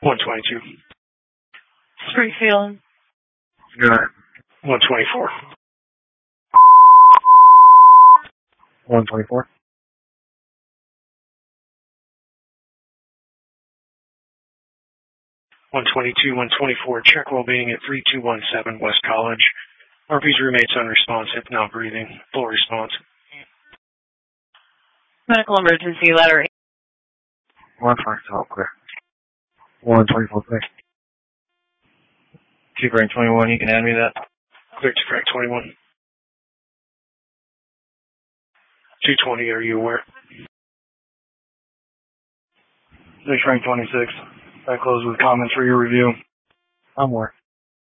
122. Springfield. Good. 124. 124. 122, 124. Check well-being at 3217 West College. RP's roommate's unresponsive, not breathing. Full response. Medical emergency letter. 152, clear. 124, clear. Chief rank 21, you can hand me that. Clear to crack 21. 220, are you aware? Chief rank 26. That closes with comments for your review. I'm aware.